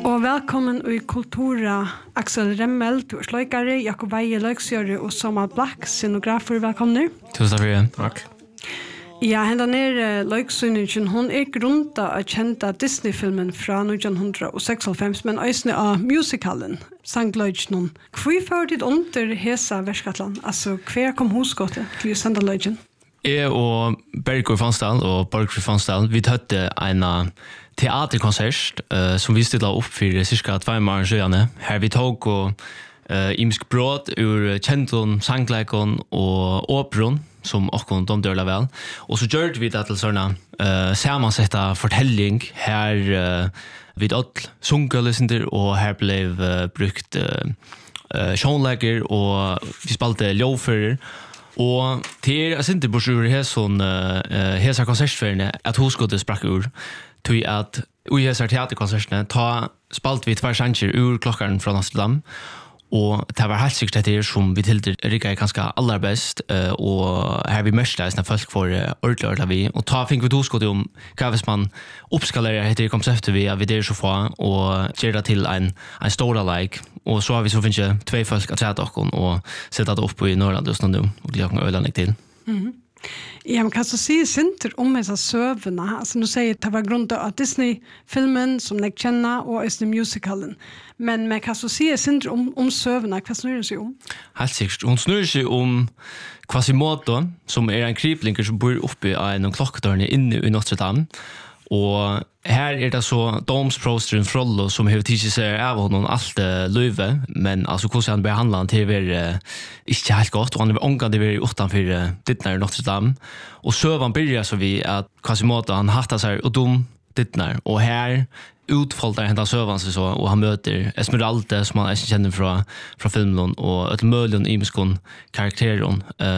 Og velkommen i Kultura, Axel Remmel, du er sløykare, Jakob Veie, løyksgjøre og Samal Black, scenografer, velkommen. Tusen takk for det. Takk. Ja, hendan løyksynningen, hun grunda av kjenta Disney-filmen fra 1996, men øysene av musicalen, sangløyken. Hvor fører ditt under hesa verskatlan? Altså, hver kom hosgåte til å sende løyken? Jeg og Bergur Fansdal og Borgfri Fansdal, vi tøtte en teaterkonsert som vi stilla opp for cirka 2 måneder siden. Her vi tog imisk brot ur kjenton, sangleikon og operon, som okkon de dørla vel. Og så gjør vi det til sånne samansetta fortelling her vid all sunkelesender, og her ble brukt sjånleger, og vi spalte ljåfører. Og til jeg synte bort ur hesa konsertferien at hoskottet sprakk ur, tog at ui hesa teaterkonsertene ta spalt vi 2 sjanger ur klokkaren fra Amsterdam, og det var helt sikkert etter som vi tilder rikka ganske aller best, og her vi mørkleis når folk får ordentlig vi, og ta fink vi hoskottet om hva hvis man oppskalerer etter konseptet vi, at vi der så få, og gjør det til en stora like, og så har vi så finnet 2 folk at træde okken, og sette det opp i Norrland og sånn, og glede okken øylandet til. Ja, men kan du si sinter om disse søvene? Altså, nu sier det var grunn av Disney-filmen som jeg kjenner, og Disney-musicalen. Men kan du si sinter om søvene? Hva snurrer det seg om? Helt sikkert. Hun snurrer seg om Quasimodo, som en kriblinger som bor oppe i en klokketørne inne i Notre Dame. Og her det så domsprosteren Frollo som har tidsi seg av honom alt løyve, men altså hvordan han behandler han til å være ikke helt godt, og han er omgående å være utenfor dittner i Notre Dame. Og søvann begynner så vi at Quasimodo han hattet seg og dum dittner, og her utfolder hentan søvann seg så, og han møter Esmeralda som han ikke kjenner fra filmen, og et møljon imiskon karakteren.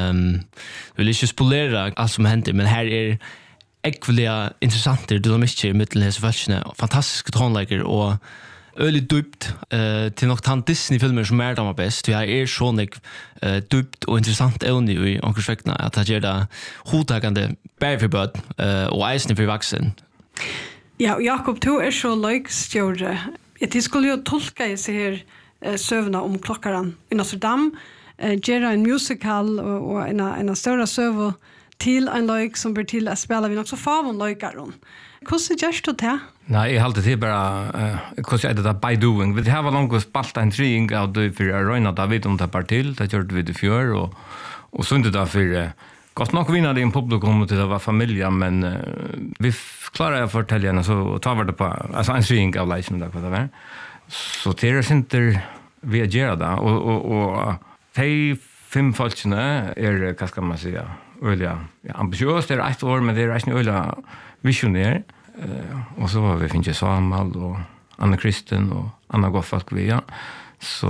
Jeg vil ikke spolere alt som hender, men her ekvelia interessanter dynamikker i midten hese følelsene, fantastiske tonleikere og øyelig dypt til nok tann Disney-filmer som damer best. Vi sånn dypt og interessant evne i omkursvekkene at det gjør det hodtakende bare for bød og eisende for vaksen. Ja, og Jakob, du så løykstjåre. Jeg skulle jo tolke i seg her søvnene om klokkeren i Notre Dame, gjøre en musical og en større søvn til en løyk som blir til å spille vi nok så favon løykeren. Hvordan gjør du det? Nei, jeg halte til bare, hvordan det by doing. Vi har langt spalt en trying av det for å røyne det vidt om det bare til. Det gjorde vi det før, og så det for godt nok vinner det i en publikum til det var familie, men vi klarer å fortelle henne, så tar vi det på, altså en trying av leisen, hva det var. Så til det synes vi gjør det, og de 5 folkene hva skal man si, øyla ambitiøst, det 1 år, men det ikke øyla visionær. Og så var vi finnet Samal og Anna Kristen og Anna Goffalk vi, ja. Så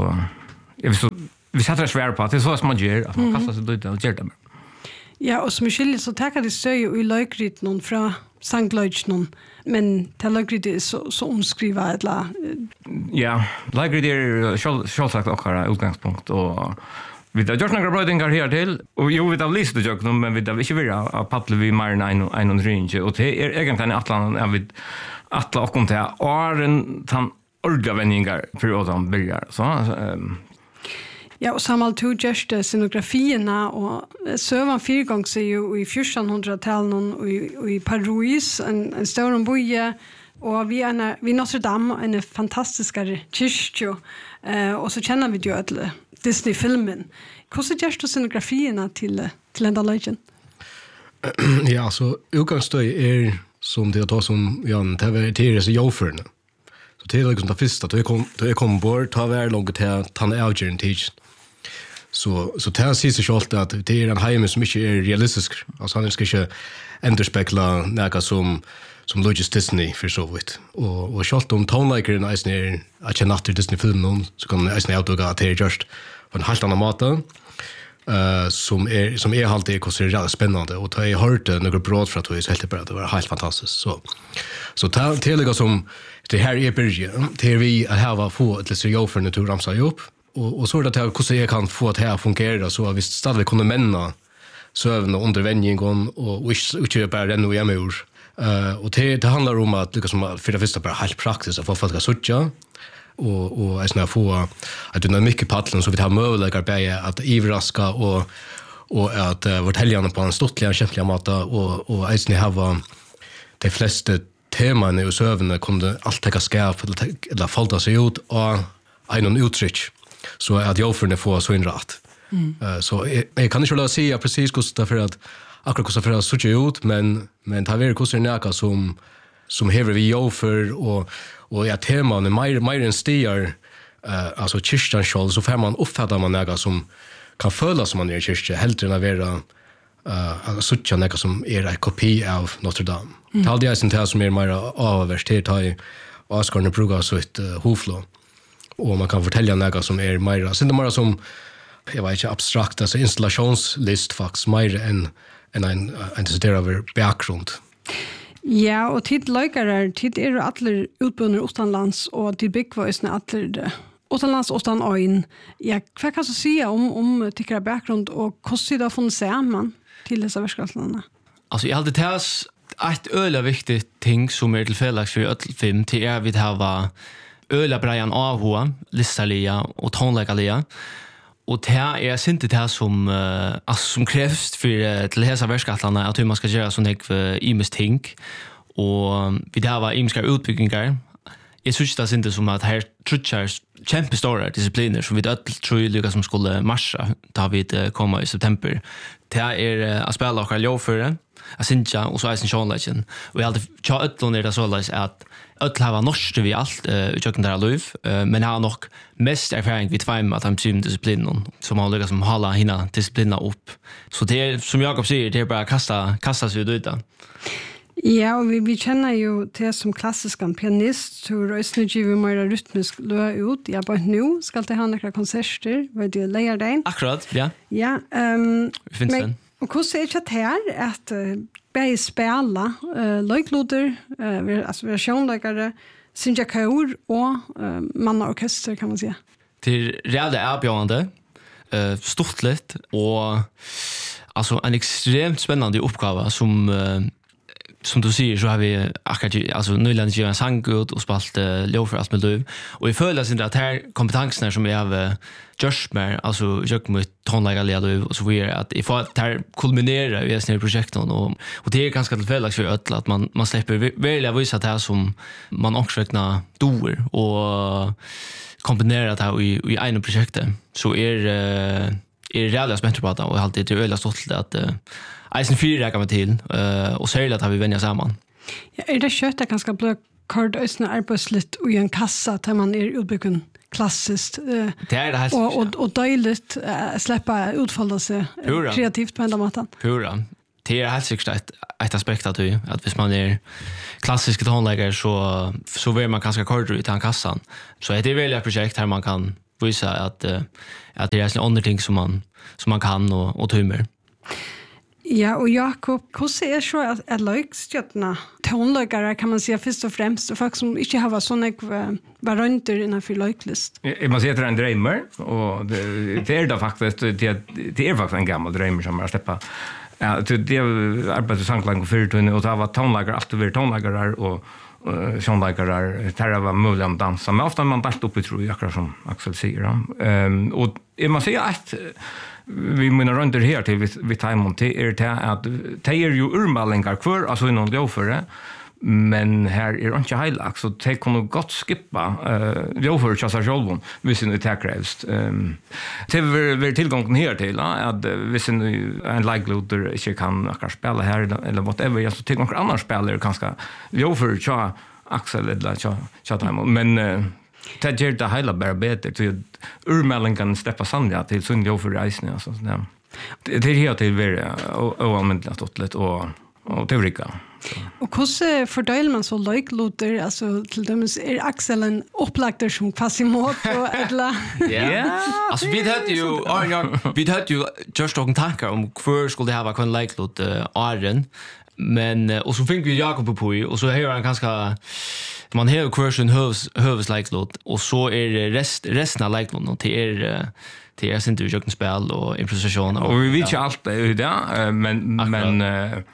vi setter det svære på at det så som man gjør, at man kastar seg ut og gjør det med. Ja, og som skyldig så takker de støy i løykryten fra sangløykene, men til løykryten så omskriver eller... Ja, løykryten selvsagt okkara utgangspunkt, og vi har gjort noen brøydinger her til, og jo, vi har lyst til å gjøre noe, men vi har ikke vært av paddle vi mer enn en ringe, og det egentlig en atlan, jeg vet, atla okkom til åren tann ordentlig vendinger for å ta bygger, så... Ja, og Samal to gjørste scenografiene, og søvann 4 ganger seg jo i 1400-tallet og i Paris, en større boje, og vi Notre Dame, en fantastisk kyrkjo, og så kjenner vi jo alle Disney-filmen. Hvordan gjør du scenografiene til enda løgjen? Ja, så utgangsstøy som det tar som Jan, det er jåførende. Så det liksom det første, da jeg kom bort, ta hver langt til at han avgjørende tidsen. Så det sier seg selv at det en heime som ikke realistisk. Altså han skal ikke endurspekla noe som Logis Disney for så vidt. Og selv om tonleikeren eisen at jeg natter Disney-filmen, så kan eisen avduga at det gjørst på en helt annen måte, som alltid hvordan det spennende. Og da jeg hørte noen bråd fra tog, så helt bare det var helt fantastisk. Så det som det her byrje, til vi har få et litt jobbførende til å ramse opp, og så det til hvordan jeg kan få det her å fungere, så hvis stadig kunne menne søvn og undervendingen, og ikke bare renne hjemme ur, Och det handlar om att lyckas som för det första bara helt praktiskt att få folk att söka och är snä få att det är mycket paddlen så vi har möjligheter bäja att ivraska och att vart helgarna på en stortliga känsliga mata och är snä ha de flesta teman i sövnen kunde allt täcka skärp eller falta sig ut och en uttryck så att jag för det får så inrätt. Så jag kan inte lära säga precis hur det för att akkurat hur det ser ut men det har varit hur näka som häver vi offer och ja teman är mer än stier alltså kyrkan själv så får man uppfatta man näka som kan føla som man är i kyrkan helt än att vara sucha näka som är en kopi av Notre Dame. Det hade jag inte som är mer avverst här i Askarne Bruga så ett hoflå och man kan fortälja näka som är mer sen det mer som jag vet inte abstrakt alltså installationslist faktiskt mer än en deciderad över bakgrund. Ja, och tid lökare, tid är alla utbildningar utomlands och tid byggväsna alla utomlands utan ögon. Ja, vad kan du säga om tycker bakgrund och hur det har funnits samman till dessa verksamheterna? Alltså jag hade tagit ett öle viktigt ting som är tillfälligt för öll film till är vi har öle Brian Ahua, Lissalia och tonläggalia. Och det här är inte det här som krävs för till hela verksamheterna att hur man ska göra sån här imes ting och vi har imiska utbyggningar. Jag syns det inte som att här trutchar kämpestora discipliner som vi tror lyckas som skulle marscha då vi komma i september. Det här är att spela och ljåföre, att synja och så är sin sjånlägen. Och jag hade tja ötlån det så att öll hava norsk vi allt i köken där liv men har nog mest erfaring vid två att han syns disciplinen som har lyckats som hålla hina disciplinerna upp. Så det är som Jakob säger det är bara kasta sig ut där. Ja, och vi känner ju det som klassisk pianist så röstar ju vi mer rytmisk lö ut. Jag bara nu ska det ha några konserter vad det lägger dig. Akkurat, ja. Ja, finns det. Och hur ser det här att bäj spela löjkloder, alltså versionläggare, synja kör och mannaorkester kan man säga. Det är erbjudande, stortligt och alltså en extremt spännande uppgave som du säger så har vi alltså nylandet gör en sånggut och spalt lov för allt med liv och jag följer sin att här kompetenserna som jag har just mer alltså jag mot tonlägga liv och så vidare att ifall att här kulminerar i såna projekt och det är ganska tillfälligt för att man släpper välja visa det här som man också räknar dor och kombinera det i en projekt så är reellt spänt på det och alltid är öliga stolt att Eisen 4 räcker med till och säger att vi vänjer samman. Ja, är det kött att ganska bli kort ösna arbetsligt och i en kassa där man är utbyggd klassiskt det är det här och dejligt släppa utfalla sig kreativt på ända matan. Pura. Det är helt säkert ett aspekt att hvis man är klassisk tonläggare så vill man ganska kort ut i den kassan. Så det är väl ett projekt här man kan visa att det är andra ting som man kan och tummer. Ja, och Jakob, hur ser så att lökstjötterna tonläggare kan man säga först och främst och folk som inte har sådana varandra innanför löklist? Man säger att det är en drömmer och det är det faktiskt det är faktiskt en gammal drömmer som man släpper. Ja, det är arbete sangklang för det och det var tonläggare alltid var tonläggare och sånläggare där var möjligt att dansa men ofta man bäst uppe tror jag som Axel säger och man säger att vi menar runt det här till vi time till det att det är ju urmalingar kvar alltså inom det för men här är inte helax så det kan gott skippa det för chassa självon vi sin det krävs det är tillgången här till att vi sin en likelihood inte kan spela här eller whatever jag så till några andra spelare kanske det för cha Axel eller cha time men det gör det hela bara bättre till urmeldingen kan släppa sandja till sundjö för reisen alltså det är helt till oanvändligt stottligt och teorika. Och hur fördelar man så löjkloder alltså till dömes Axel en upplagd som Quasimodo eller ja alltså vi hade ju just någon tankar om hur skulle det ha varit löjklod Arden men och så fick vi Jakob på och så här han ganska man har kursen hövs löjklod och så är resten av löjklod och det är inte utjöken spel och improvisation och vi vet ju allt det men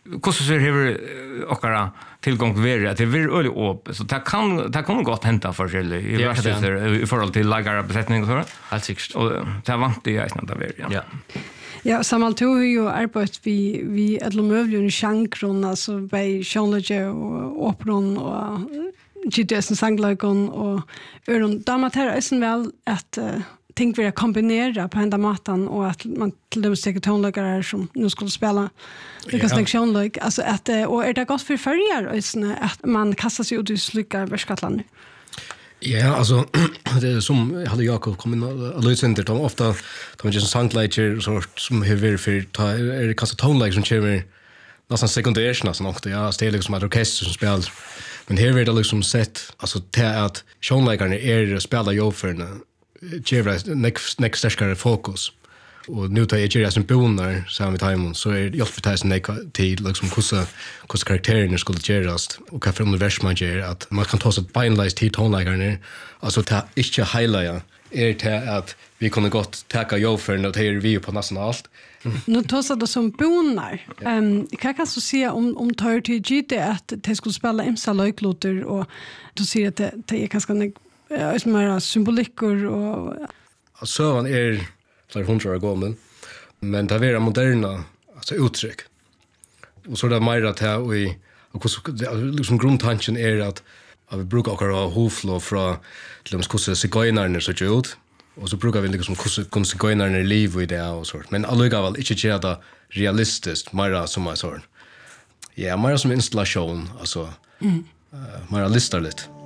hur ser det och tillgång till värre att det är öle upp så det kan gott hända för sig i värsta i förhåll till lagare besättning och så. Helt säkert. Och det vant det jag snart där ja. Ja, Samal tog ju arbetat vi ett mövljun chankron alltså bei Jean-Luc och operon och GTS sanglögon och öron damater är väl att ting vi kombinera på enda matan och att man till dem säkert tonläggare som nu skulle spela Lucas Nexionlög alltså att och är det gott för förjar att man kastar sig ut i slukar värskatland. Ja, alltså det är som hade Jakob kommit att lösa inte de ofta de just songwriter så som hur vi för ta är det kanske tonlägg som kommer nästan sekundärt nästan också ja det är liksom ett orkester som spelar men här är det liksom sett alltså till att tonläggarna är spelar ju för ger next starkare fokus och nu tar jag som bonar samma time så är jag förtärs till liksom hur karaktärerna skulle gerast och vad för universum man ger att man kan ta så bindless till tonläggarna alltså ta inte highlighta är det att vi kunde gott täcka jobbförn och det vi på nästan allt. Nu tar det som bonar. Kan jag så säga om tar till GT att det skulle spela imsa löklotter och du ser att det är ganska mer symboliker och så han är flera 100 år gammal men det är moderna alltså uttryck och så där mer att här och liksom grundtanken är att vi brukar också hoflo från till de skulle sigöjnarna så gjort och så brukar vi liksom kunna sigöjnarna liv i det och så men alliga väl inte göra det realistiskt mer som man sa ja mer som installation alltså mer listar lite